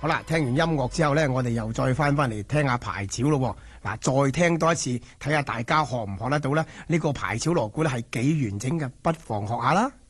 好啦，聽完音樂之後呢，我哋又再翻嚟聽下排潮咯。嗱，再聽多一次，睇下大家學唔學得到呢？呢個排潮鑼鼓呢係幾完整嘅，不妨學下啦。